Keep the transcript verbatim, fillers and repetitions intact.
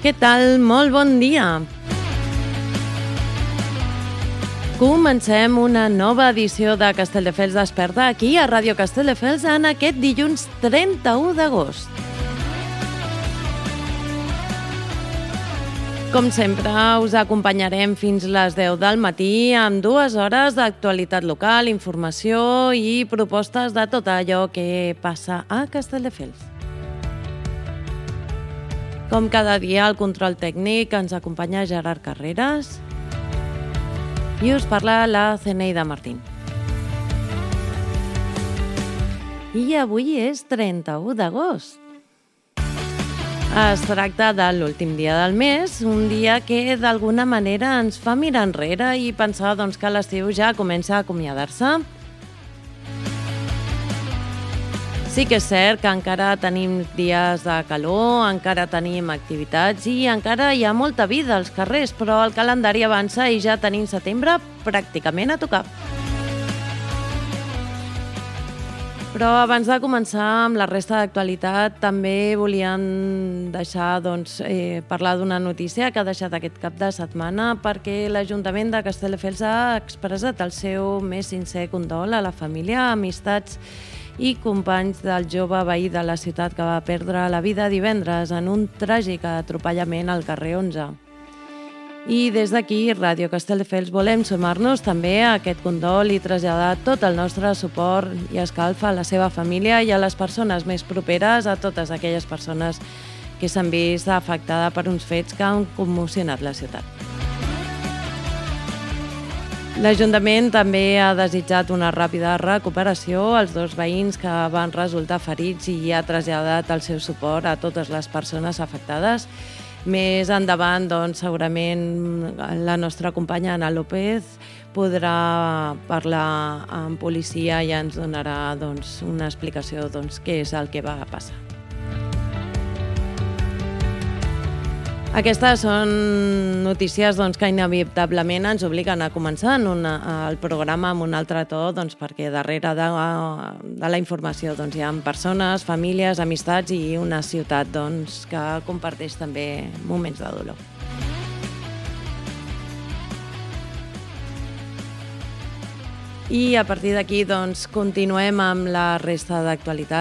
Què tal? Molt bon dia! Comencem una nova edició de Castelldefels Desperta aquí a Ràdio Castelldefels en aquest dilluns trenta-u d'agost. Com sempre, us acompanyarem fins les deu del matí amb dues hores d'actualitat local, informació i propostes de tot allò que passa a Castelldefels. Com cada dia, al control tècnic ens acompanya Gerard Carreras i us parla la Zeneida Martín. I avui és trenta-u d'agost. Es tracta de l'últim dia del mes, un dia que d'alguna manera ens fa mirar enrere i pensar doncs, que l'estiu ja comença a acomiadar-se. Sí que és cert que encara tenim dies de calor, encara tenim activitats i encara hi ha molta vida als carrers, però el calendari avança i ja tenim setembre pràcticament a tocar. Però abans de començar amb la resta d'actualitat, també volíem deixar, doncs, eh, parlar d'una notícia que ha deixat aquest cap de setmana perquè l'Ajuntament de Castelldefels ha expressat el seu més sincer condol a la família, amistats i companys del jove veí de la ciutat que va perdre la vida divendres en un tràgic atropellament al carrer onze. I des d'aquí, Ràdio Castelldefels, volem sumar-nos també a aquest condol i traslladar tot el nostre suport i escalf a la seva família i a les persones més properes, a totes aquelles persones que s'han vist afectades per uns fets que han commocionat la ciutat. L'Ajuntament també ha desitjat una ràpida recuperació als dos veïns que van resultar ferits i ha traslladat el seu suport a totes les persones afectades. Més endavant, doncs, segurament la nostra companya Ana López podrà parlar amb policia i ens donarà doncs, una explicació doncs, què és el que va passar. Aquestes són notícies doncs, que inevitablement ens obliguen a començar en una, el programa amb un altre to doncs, perquè darrere de, de la informació doncs, hi ha persones, famílies, amistats i una ciutat doncs, que comparteix també moments de dolor. I a partir d'aquí doncs, continuem amb la resta d'actualitat.